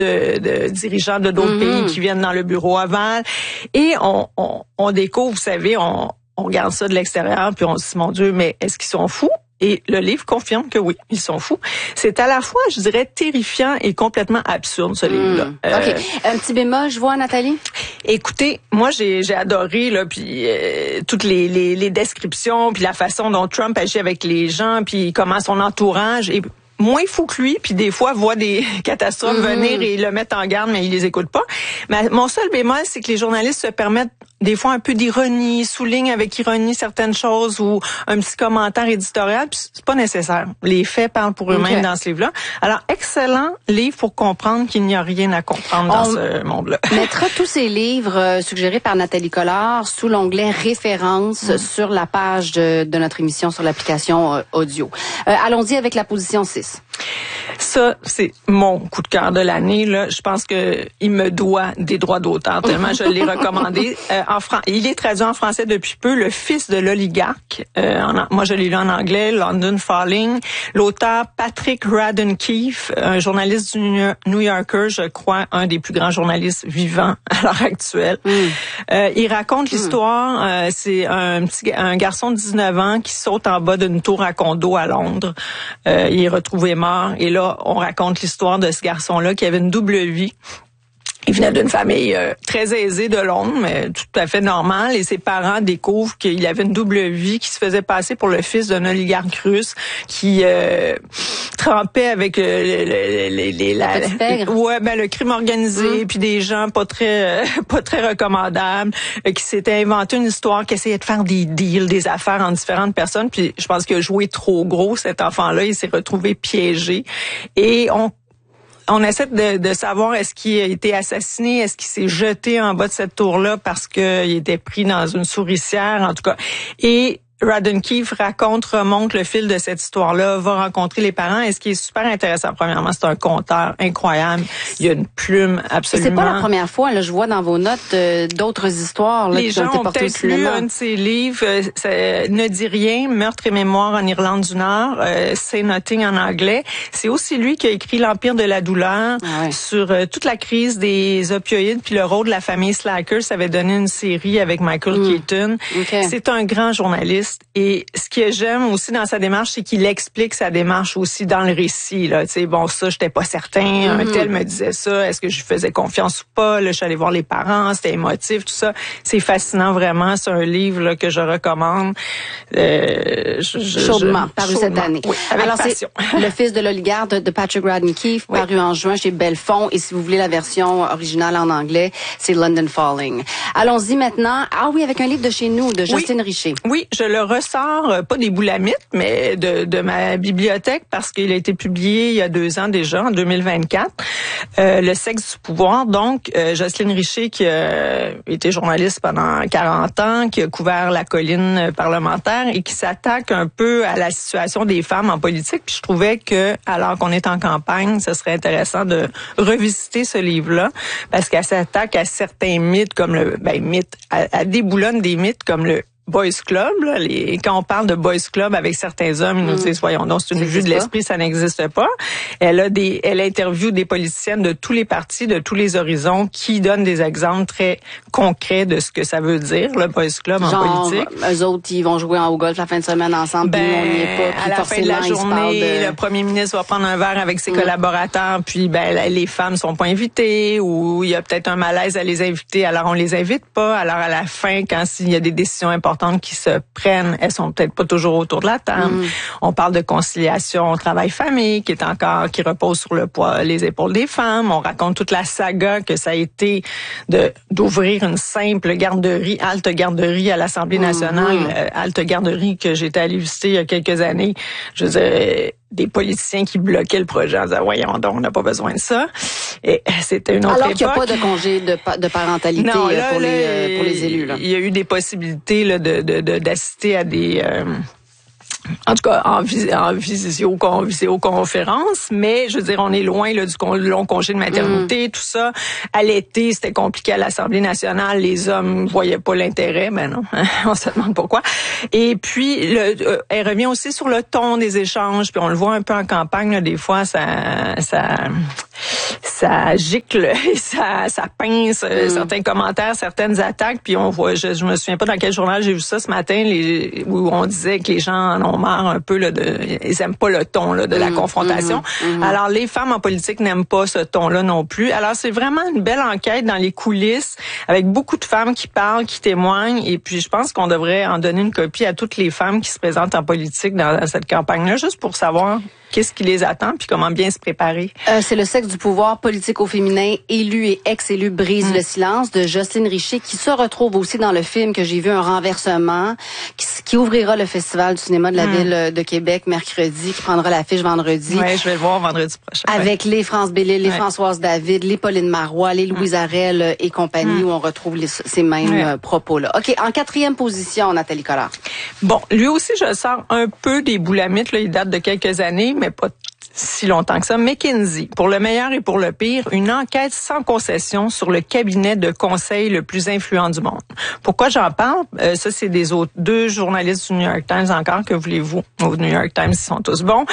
de dirigeants de d'autres pays qui viennent dans le bureau ovale. Et on découvre, vous savez, on regarde ça de l'extérieur, puis on se dit, mon Dieu, mais est-ce qu'ils sont fous? Et le livre confirme que oui, ils sont fous. C'est à la fois, je dirais, terrifiant et complètement absurde, ce livre-là. OK. Un petit bémol, je vois, Nathalie? Écoutez, moi, j'ai adoré, là, puis toutes les descriptions, puis la façon dont Trump agit avec les gens, puis comment son entourage est moins fou que lui, puis des fois voit des catastrophes venir et le mettent en garde, mais il les écoute pas. Mais mon seul bémol, c'est que les journalistes se permettent des fois un peu d'ironie, soulignent avec ironie certaines choses ou un petit commentaire éditorial, puis c'est pas nécessaire. Les faits parlent pour eux-mêmes dans ce livre-là. Alors, excellent livre pour comprendre qu'il n'y a rien à comprendre dans ce monde-là. On mettra tous ces livres suggérés par Nathalie Collard sous l'onglet références sur la page de notre émission sur l'application audio. Allons-y avec la position 6. Ça, c'est mon coup de cœur de l'année, là. Je pense que il me doit des droits d'auteur tellement je l'ai recommandé. Il est traduit en français depuis peu, Le fils de l'oligarque. Moi, je l'ai lu en anglais, London Falling. L'auteur Patrick Radden Keefe, un journaliste du New Yorker, je crois, un des plus grands journalistes vivants à l'heure actuelle. Il raconte l'histoire, c'est un garçon de 19 ans qui saute en bas d'une tour à condo à Londres. Il est retrouvé mort. Et là, on raconte l'histoire de ce garçon-là qui avait une double vie. Il venait d'une famille très aisée de Londres, mais tout à fait normale. Et ses parents découvrent qu'il avait une double vie, qui se faisait passer pour le fils d'un oligarque russe qui trempait avec le crime organisé, puis des gens pas très recommandables, qui s'était inventé une histoire, qui essayait de faire des deals, des affaires en différentes personnes. Puis je pense qu'il a joué trop gros, cet enfant-là. Il s'est retrouvé piégé. Et on essaie de savoir est-ce qu'il a été assassiné, est-ce qu'il s'est jeté en bas de cette tour-là parce qu'il était pris dans une souricière, en tout cas. Et Radden Keefe remonte le fil de cette histoire-là, va rencontrer les parents. Et ce qui est super intéressant, premièrement, c'est un conteur incroyable. Il y a une plume absolument. Et c'est pas la première fois, là, je vois dans vos notes d'autres histoires là, les qui ont été portées au cinéma. Les gens ont peut-être lu un de ses livres, Ne dis rien, Meurtre et mémoire en Irlande du Nord, Say Nothing en anglais. C'est aussi lui qui a écrit L'Empire de la douleur sur toute la crise des opioïdes puis le rôle de la famille Slacker. Ça avait donné une série avec Michael Keaton. C'est un grand journaliste. Et ce que j'aime aussi dans sa démarche, c'est qu'il explique sa démarche aussi dans le récit. Là, tu sais, bon, ça, j'étais pas certain. Un tel me disait ça. Est-ce que je lui faisais confiance ou pas? Là, je suis allée voir les parents. C'était émotif, tout ça. C'est fascinant, vraiment. C'est un livre là, que je recommande. Chaudement, paru cette année. Oui, avec alors, passion. C'est Le fils de l'oligarque de Patrick Radden Keefe, paru en juin chez Belfond. Et si vous voulez la version originale en anglais, c'est London Falling. Allons-y maintenant. Ah oui, avec un livre de chez nous, de Justine Richer. Oui, je le ressors, pas des boulamites, mais de ma bibliothèque parce qu'il a été publié il y a 2 ans déjà, en 2024. Le sexe du pouvoir. Donc, Jocelyne Richer, qui a été journaliste pendant 40 ans, qui a couvert la colline parlementaire et qui s'attaque un peu à la situation des femmes en politique. Puis je trouvais que, alors qu'on est en campagne, ce serait intéressant de revisiter ce livre-là parce qu'elle s'attaque à certains mythes comme elle déboulonne des mythes comme le Boys Club, là, quand on parle de Boys Club avec certains hommes, ils nous disent, voyons donc, c'est une vue de l'esprit, ça n'existe pas. Elle interviewe des politiciennes de tous les partis, de tous les horizons, qui donnent des exemples très concrets de ce que ça veut dire, le Boys Club en politique. Eux autres, ils vont jouer au golf la fin de semaine ensemble, puis on n'y est pas. Puis à la fin de la journée, le premier ministre va prendre un verre avec ses collaborateurs, puis les femmes sont pas invitées, ou il y a peut-être un malaise à les inviter, alors on les invite pas. Alors à la fin, il y a des décisions importantes qui se prennent, elles sont peut-être pas toujours autour de la table. On parle de conciliation travail-famille qui repose sur les épaules des femmes. On raconte toute la saga que ça a été d'ouvrir une simple garderie, halte garderie à l'Assemblée nationale, halte garderie que j'étais allée visiter il y a quelques années. Je veux dire, des politiciens qui bloquaient le projet en disant, voyons donc, on n'a pas besoin de ça. Et c'était une autre époque. Alors qu'il n'y a pas de congé de parentalité pour les élus. Là. Il y a eu des possibilités là, d'assister à des... en tout cas, en visioconférence, mais je veux dire, on est loin là, du long congé de maternité, tout ça. À l'été, c'était compliqué à l'Assemblée nationale. Les hommes voyaient pas l'intérêt, ben non, on se demande pourquoi. Et puis, elle revient aussi sur le ton des échanges, puis on le voit un peu en campagne, là, des fois, ça ça gicle et ça pince certains commentaires, certaines attaques. Puis on voit, je me souviens pas dans quel journal j'ai vu ça ce matin, où on disait que les gens en ont marre un peu là, ils aiment pas le ton là, de la confrontation. Alors les femmes en politique n'aiment pas ce ton-là non plus. Alors c'est vraiment une belle enquête dans les coulisses avec beaucoup de femmes qui parlent, qui témoignent. Et puis je pense qu'on devrait en donner une copie à toutes les femmes qui se présentent en politique dans cette campagne-là, juste pour savoir qu'est-ce qui les attend puis comment bien se préparer. C'est le sexe du pouvoir politique au féminin, élu et ex-élu brise le silence de Jocelyne Richer, qui se retrouve aussi dans le film que j'ai vu, Un renversement, qui ouvrira le Festival du cinéma de la ville de Québec mercredi, qui prendra l'affiche vendredi. Oui, je vais le voir vendredi prochain. Avec les France Bellil, les Françoise David, les Pauline Marois, les Louise Arel et compagnie, où on retrouve ces mêmes propos-là. OK, en 4e position, Nathalie Collard. Bon, lui aussi, je sors un peu des boulamites, là, il date de quelques années, mais pas si longtemps que ça. McKinsey, pour le meilleur et pour le pire, une enquête sans concession sur le cabinet de conseil le plus influent du monde. Pourquoi j'en parle? Ça, c'est deux journalistes du New York Times encore, que voulez-vous? Au New York Times, ils sont tous bons.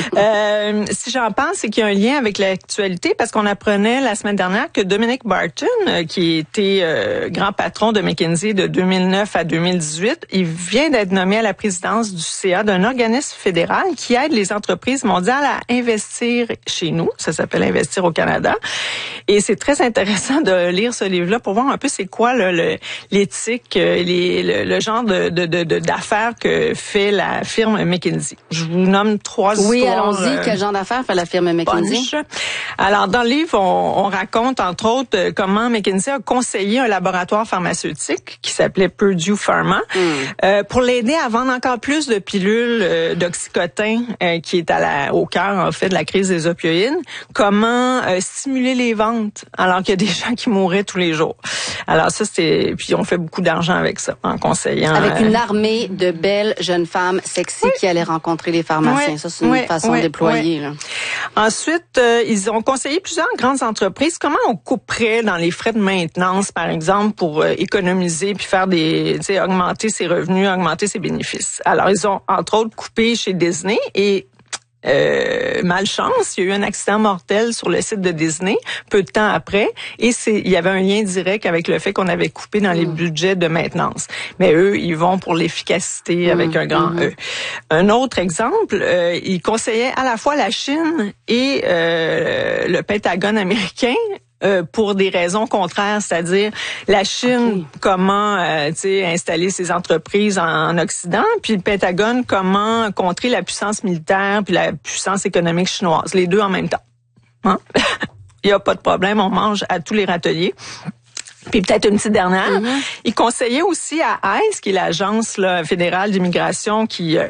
Si j'en parle, c'est qu'il y a un lien avec l'actualité, parce qu'on apprenait la semaine dernière que Dominic Barton, qui était grand patron de McKinsey de 2009 à 2018, il vient d'être nommé à la présidence du CA d'un organisme fédéral qui aide les entreprises mondiales à investir chez nous. Ça s'appelle Investir au Canada. Et c'est très intéressant de lire ce livre-là pour voir un peu c'est quoi l'éthique, le genre d'affaires que fait la firme McKinsey. Je vous nomme 3 histoires. Oui, allons-y. Quel genre d'affaires fait la firme McKinsey? Punch. Alors, dans le livre, on raconte, entre autres, comment McKinsey a conseillé un laboratoire pharmaceutique qui s'appelait Purdue Pharma pour l'aider à vendre encore plus de pilules d'oxycotin qui est au cœur, en fait, de la crise des opioïdes. Comment stimuler les ventes alors qu'il y a des gens qui mouraient tous les jours. Alors ça, puis on fait beaucoup d'argent avec ça, en conseillant. Avec une armée de belles jeunes femmes sexy qui allaient rencontrer les pharmaciens. Ça, c'est une façon déployée. Là. Ensuite, ils ont conseillé plusieurs grandes entreprises comment on couperait dans les frais de maintenance, par exemple, pour économiser puis faire augmenter ses revenus, augmenter ses bénéfices. Alors, ils ont, entre autres, coupé chez Disney et malchance, il y a eu un accident mortel sur le site de Disney peu de temps après et il y avait un lien direct avec le fait qu'on avait coupé dans les budgets de maintenance. Mais eux, ils vont pour l'efficacité avec un grand E. Un autre exemple, ils conseillaient à la fois la Chine et le Pentagone américain pour des raisons contraires, c'est-à-dire la Chine, comment installer ses entreprises en Occident, puis le Pentagone, comment contrer la puissance militaire puis la puissance économique chinoise, les deux en même temps. Hein? Il y a pas de problème, on mange à tous les râteliers. Puis peut-être une petite dernière. Il conseillait aussi à ICE, qui est l'agence fédérale d'immigration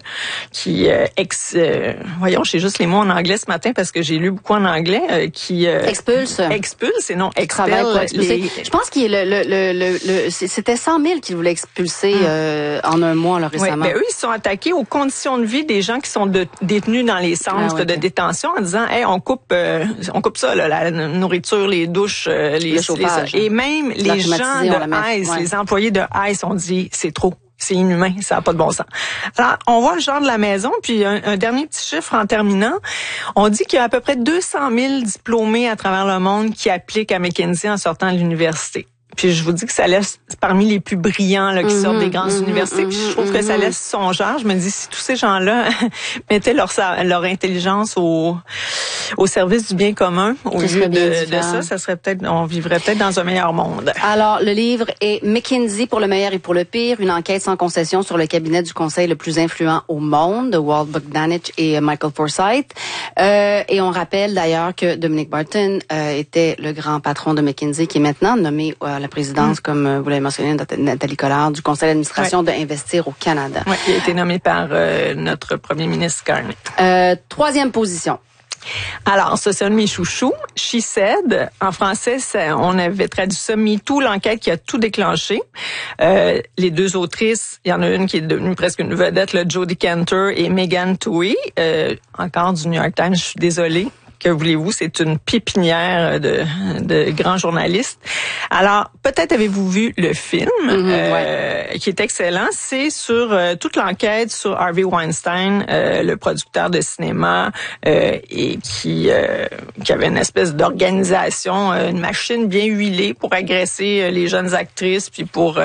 voyons, j'ai juste les mots en anglais ce matin parce que j'ai lu beaucoup en anglais, qui expulse et non expelle. Je pense qu'il c'était 100 000 qu'ils voulaient expulser en un mois là, récemment. Oui, eux, ils se sont attaqués aux conditions de vie des gens qui sont détenus dans les centres de détention en disant, on coupe ça, là, la nourriture, les douches, le chauffage, et même les gens de ICE, les employés de ICE ont dit, c'est trop. C'est inhumain, ça n'a pas de bon sens. Alors, on voit le genre de la maison, puis un dernier petit chiffre en terminant. On dit qu'il y a à peu près 200 000 diplômés à travers le monde qui appliquent à McKinsey en sortant de l'université. Puis je vous dis que ça laisse parmi les plus brillants là, qui sortent des grandes universités. Puis je trouve que ça laisse songeur. Je me dis, si tous ces gens-là mettaient leur intelligence au service du bien commun, au lieu de ça serait on vivrait peut-être dans un meilleur monde. Alors, le livre est McKinsey pour le meilleur et pour le pire, une enquête sans concession sur le cabinet du conseil le plus influent au monde, de Walt Bogdanich et Michael Forsyth. Et on rappelle d'ailleurs que Dominic Barton était le grand patron de McKinsey, qui est maintenant nommé à la présidence, comme vous l'avez mentionné, Nathalie Collard, du conseil d'administration de Investir au Canada. Oui, il a été nommé par notre premier ministre Carney. 3e position. Alors, ça, c'est un de mes chouchous. She Said. En français, on avait traduit ça MeToo, l'enquête qui a tout déclenché. Les deux autrices, il y en a une qui est devenue presque une vedette, Jodie Cantor et Megan Twohey, encore du New York Times, je suis désolée. que voulez-vous, c'est une pépinière de grands journalistes. Alors, peut-être avez-vous vu le film, qui est excellent. C'est sur toute l'enquête sur Harvey Weinstein, le producteur de cinéma, et qui avait une espèce d'organisation, une machine bien huilée pour agresser les jeunes actrices, puis pour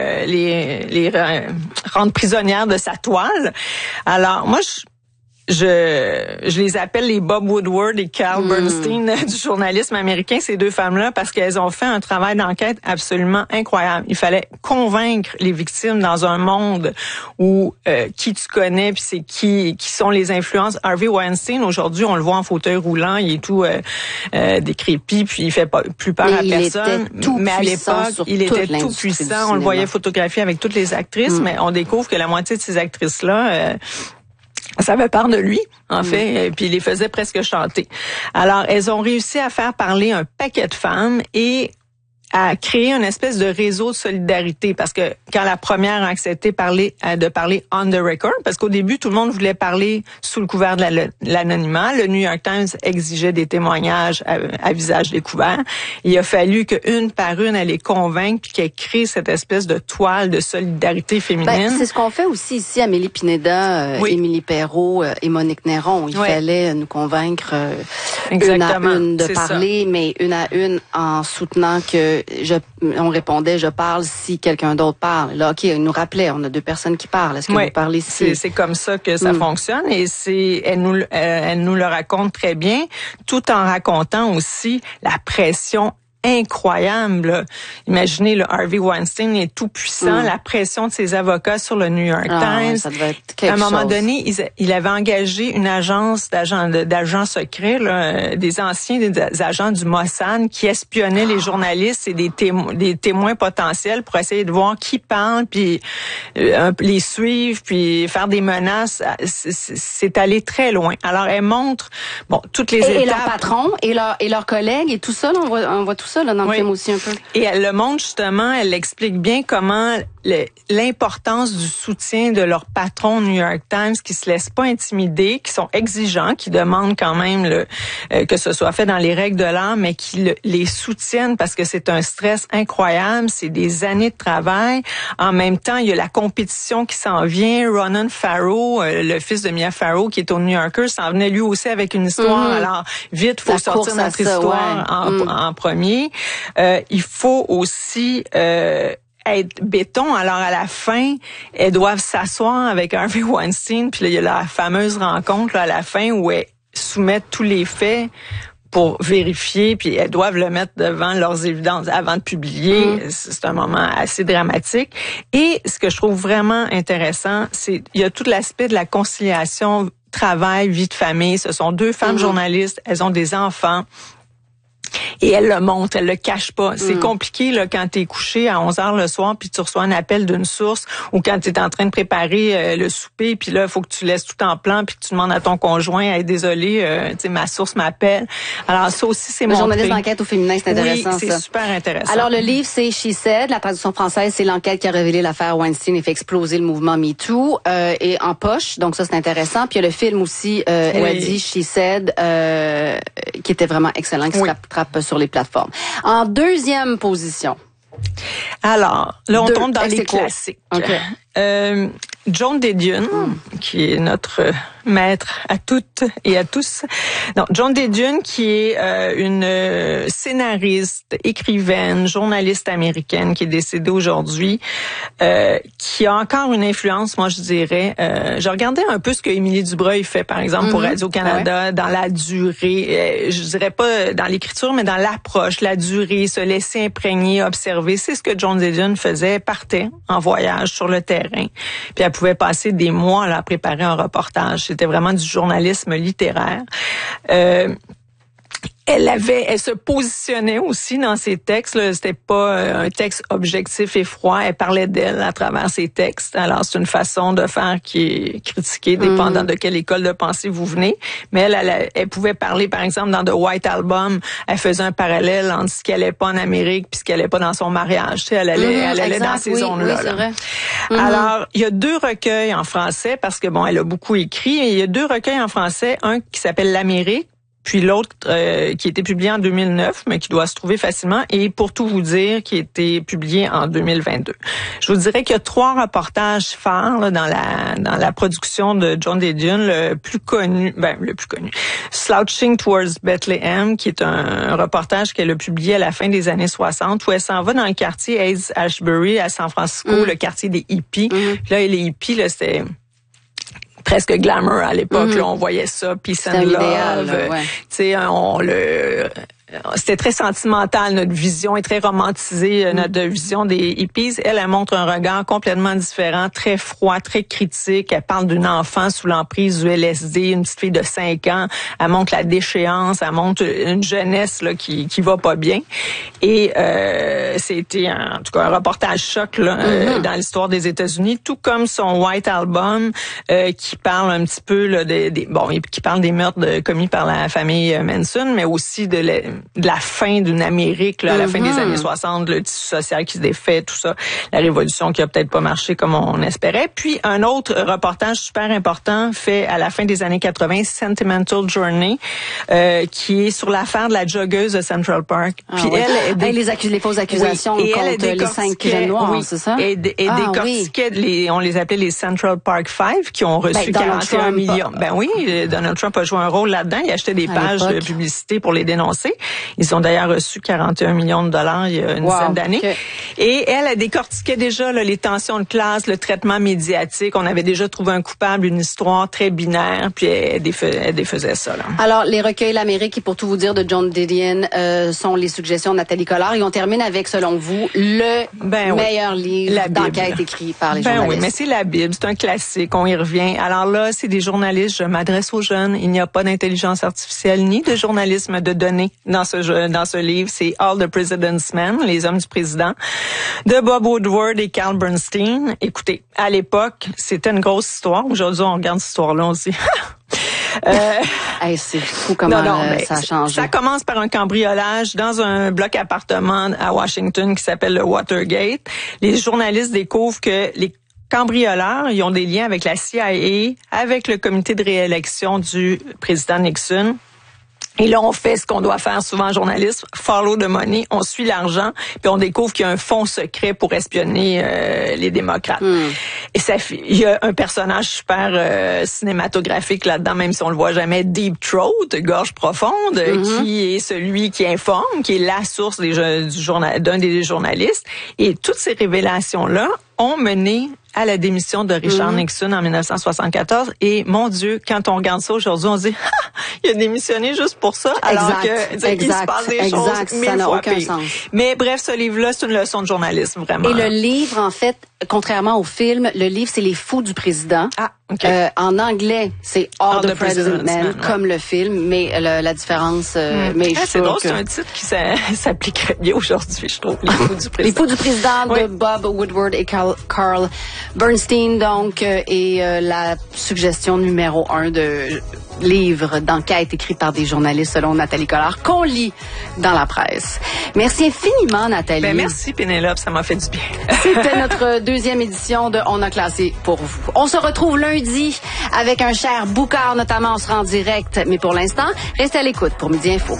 les rendre prisonnières de sa toile. Alors, moi, je les appelle les Bob Woodward et Carl Bernstein du journalisme américain, ces deux femmes-là, parce qu'elles ont fait un travail d'enquête absolument incroyable. Il fallait convaincre les victimes dans un monde où qui tu connais, puis c'est qui sont les influences. Harvey Weinstein, aujourd'hui, on le voit en fauteuil roulant, il est tout décrépit, puis il fait plus peur à personne. Mais à l'époque, il était tout puissant. On le voyait photographier avec toutes les actrices, mais on découvre que la moitié de ces actrices-là ça avait peur de lui, en fait, puis il les faisait presque chanter. Alors, elles ont réussi à faire parler un paquet de femmes et à créer une espèce de réseau de solidarité, parce que quand la première a accepté de parler on the record, parce qu'au début, tout le monde voulait parler sous le couvert de l'anonymat. Le New York Times exigeait des témoignages à visage découvert. Il a fallu qu'une par une, elle les convainque, puis qu'elle crée cette espèce de toile de solidarité féminine. C'est ce qu'on fait aussi ici, Amélie Pineda, Émilie Perrault et Monique Néron. Il fallait nous convaincre une à une de parler, mais une à une en soutenant que on répondait, je parle si quelqu'un d'autre parle. Là, OK, il nous rappelait, on a deux personnes qui parlent. Est-ce que vous parlez si? C'est comme ça que ça fonctionne et elle nous le raconte très bien, tout en racontant aussi la pression incroyable. Là. Imaginez, le Harvey Weinstein est tout puissant, la pression de ses avocats sur le New York Times. Ça devait être quelque à un moment chose. donné, il avait engagé une agence d'agents secrets, là, des anciens des agents du Mossad qui espionnaient les journalistes et des témoins potentiels pour essayer de voir qui parle, puis les suivre, puis faire des menaces. C'est allé très loin. Alors, elle montre toutes les étapes. Et leur patron, et leurs collègues, et tout ça, là, on voit tout ça là, dans le film aussi un peu. Et elle le montre justement, elle explique bien comment l'importance du soutien de leur patron New York Times qui se laissent pas intimider, qui sont exigeants, qui demandent quand même que ce soit fait dans les règles de l'art, mais qui les soutiennent parce que c'est un stress incroyable, c'est des années de travail. En même temps, il y a la compétition qui s'en vient. Ronan Farrow, le fils de Mia Farrow, qui est au New Yorker, s'en venait lui aussi avec une histoire. Alors, vite, faut sortir notre histoire en premier. Il faut aussi être béton. Alors, à la fin, elles doivent s'asseoir avec Harvey Weinstein, puis là, il y a la fameuse rencontre là, à la fin où elles soumettent tous les faits pour vérifier, puis elles doivent le mettre devant leurs évidences avant de publier. C'est un moment assez dramatique. Et ce que je trouve vraiment intéressant, c'est il y a tout l'aspect de la conciliation travail, vie de famille. Ce sont deux femmes journalistes, elles ont des enfants. Et elle le montre, elle le cache pas. C'est compliqué là quand t'es couché à 11h le soir puis tu reçois un appel d'une source ou quand t'es en train de préparer le souper puis là il faut que tu laisses tout en plan puis que tu demandes à ton conjoint hey, désolé tu sais ma source m'appelle. Alors ça aussi c'est montré. Journaliste d'enquête au féminin, c'est intéressant. Oui, c'est super intéressant. Alors le livre c'est She Said, la traduction française c'est l'enquête qui a révélé l'affaire Weinstein et fait exploser le mouvement MeToo et en poche. Donc ça c'est intéressant. Puis il y a le film aussi elle a dit She Said qui était vraiment excellent qui se rattrape sur les plateformes. En deuxième position. Alors, là, on tombe dans les classiques. Okay. Joan Didion, qui est notre maître à toutes et à tous. Donc, Joan Didion, qui est une scénariste, écrivaine, journaliste américaine, qui est décédée aujourd'hui, qui a encore une influence, moi, je dirais. Je regardais un peu ce que Émilie Dubreuil fait, par exemple, pour Radio-Canada, dans la durée. Je dirais pas dans l'écriture, mais dans l'approche, la durée, se laisser imprégner, observer. C'est ce que Joan Didion faisait, partait en voyage sur le terrain. Puis elle pouvait passer des mois là, à préparer un reportage. C'était vraiment du journalisme littéraire. Elle se positionnait aussi dans ses textes. Là, c'était pas un texte objectif et froid. Elle parlait d'elle à travers ses textes. Alors c'est une façon de faire qui est critiquée, dépendant de quelle école de pensée vous venez. Mais elle pouvait parler, par exemple, dans The White Album, elle faisait un parallèle entre ce qu'elle allait pas en Amérique puis ce qu'elle allait pas dans son mariage. Tu sais, elle allait dans ces zones-là. Oui, c'est vrai. Alors il y a deux recueils en français parce que bon, elle a beaucoup écrit. Et il y a deux recueils en français, un qui s'appelle L'Amérique. puis l'autre qui a été publié en 2009, mais qui doit se trouver facilement, et Pour tout vous dire, qui a été publié en 2022. Je vous dirais qu'il y a 3 reportages phares là, dans la production de Joan Didion, le plus connu, Slouching Towards Bethlehem, qui est un reportage qu'elle a publié à la fin des années 60, où elle s'en va dans le quartier Haight-Ashbury à San Francisco, le quartier des hippies. Là, les hippies, là, c'était presque glamour à l'époque. Là, on voyait ça, peace and love. Tu sais, c'était très sentimental, notre vision est très romantisée, notre vision des hippies. Elle montre un regard complètement différent, très froid, très critique. Elle parle d'une enfant sous l'emprise du LSD, une petite fille de 5 ans. Elle montre la déchéance, elle montre une jeunesse là qui va pas bien. Et c'était en tout cas un reportage choc là, dans l'histoire des États-Unis, tout comme son White Album qui parle un petit peu là, qui parle des meurtres commis par la famille Manson, mais aussi de la fin d'une Amérique là, à la fin des années 60, le tissu social qui se défait, tout ça, la révolution qui a peut-être pas marché comme on espérait. Puis un autre reportage super important fait à la fin des années 80, Sentimental Journey, qui est sur l'affaire de la joggeuse de Central Park. Puis les fausses accusations contre les 5 jeunes noirs, c'est ça? Et décortiquait on les appelait les Central Park Five, qui ont reçu 41 millions. Ben oui, Donald Trump a joué un rôle là-dedans. Il achetait des pages de publicité pour les dénoncer. Ils ont d'ailleurs reçu 41 millions de dollars il y a une dizaine d'années. Okay. Et elle décortiquait déjà là, les tensions de classe, le traitement médiatique. On avait déjà trouvé un coupable, une histoire très binaire, puis elle défaisait ça. Là. Alors, les recueils L'Amérique, et Pour tout vous dire, de Joan Didion sont les suggestions de Nathalie Collard. Et on termine avec, selon vous, le meilleur livre d'enquête écrit par les journalistes. Oui, mais c'est la Bible, c'est un classique, on y revient. Alors là, c'est des journalistes, je m'adresse aux jeunes, il n'y a pas d'intelligence artificielle ni de journalisme de données dans ce livre. C'est All the President's Men, Les hommes du président, de Bob Woodward et Carl Bernstein. Écoutez, à l'époque, c'était une grosse histoire. Aujourd'hui, on regarde cette histoire-là, on se dit... c'est fou comment ça a changé. Ça commence par un cambriolage dans un bloc appartement à Washington qui s'appelle le Watergate. Les journalistes découvrent que les cambrioleurs, ils ont des liens avec la CIA, avec le comité de réélection du président Nixon. Et là, on fait ce qu'on doit faire souvent en journaliste, follow the money, on suit l'argent, puis on découvre qu'il y a un fonds secret pour espionner les démocrates. Et il y a un personnage super cinématographique là-dedans, même si on le voit jamais, Deep Throat, gorge profonde, qui est celui qui informe, qui est la source d'un des journalistes. Et toutes ces révélations-là ont mené à la démission de Richard Nixon en 1974. Et mon Dieu, quand on regarde ça aujourd'hui, on se dit, il a démissionné juste pour ça, alors il se passe des choses mille fois pires. Mais bref, ce livre-là, c'est une leçon de journalisme, vraiment. Et le livre, en fait, contrairement au film, le livre, c'est Les Fous du président. En anglais, c'est All the President's Men, comme le film, mais la différence... mais c'est drôle, c'est un titre qui s'appliquerait bien aujourd'hui, je trouve. Les Fous du président. Les Fous du président de Bob Woodward et Carl Bernstein, donc, et la suggestion numéro 1 de livre d'enquête écrit par des journalistes selon Nathalie Collard, qu'on lit dans la presse. Merci infiniment, Nathalie. Merci, Pénélope, ça m'a fait du bien. C'était notre deuxième édition de On a classé pour vous. On se retrouve lundi avec un cher Boucard, notamment, on sera en direct. Mais pour l'instant, restez à l'écoute pour Midi Info.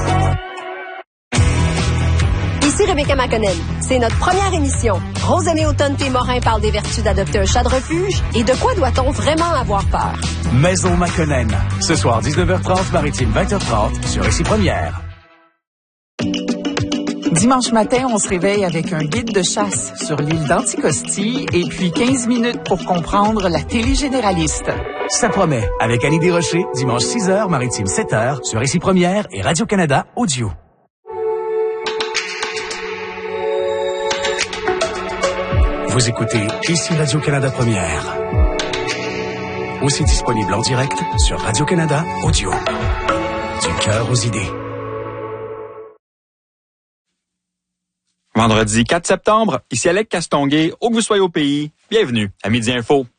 Ici Rebecca McConnell. C'est notre première émission. Rosemée Automne-Morin parle des vertus d'adopter un chat de refuge et de quoi doit-on vraiment avoir peur. Maison McConnell. Ce soir, 19h30, Maritime 20h30, sur Ici Première. Dimanche matin, on se réveille avec un guide de chasse sur l'île d'Anticosti et puis 15 minutes pour comprendre la télé généraliste. Ça promet, avec Annie Desrochers, dimanche 6h, Maritime 7h, sur Ici Première et Radio-Canada Audio. Vous écoutez Ici Radio-Canada Première. Aussi disponible en direct sur Radio-Canada Audio. Du cœur aux idées. Vendredi 4 septembre, ici Alec Castonguay, où que vous soyez au pays, bienvenue à Midi Info.